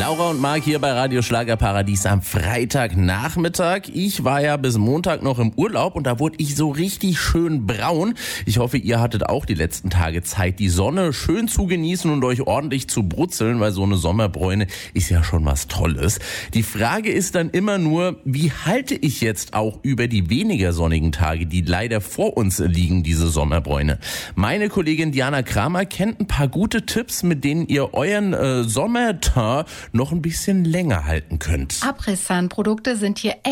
Laura und Marc hier bei Radio Schlagerparadies am Freitagnachmittag. Ich war ja bis Montag noch im Urlaub und da wurde ich so richtig schön braun. Ich hoffe, ihr hattet auch die letzten Tage Zeit, die Sonne schön zu genießen und euch ordentlich zu brutzeln, weil so eine Sommerbräune ist ja schon was Tolles. Die Frage ist dann immer nur, wie halte ich jetzt auch über die weniger sonnigen Tage, die leider vor uns liegen, diese Sommerbräune? Meine Kollegin Diana Kramer kennt ein paar gute Tipps, mit denen ihr euren Sommerteint noch ein bisschen länger halten könnt. Apressan-Produkte sind hier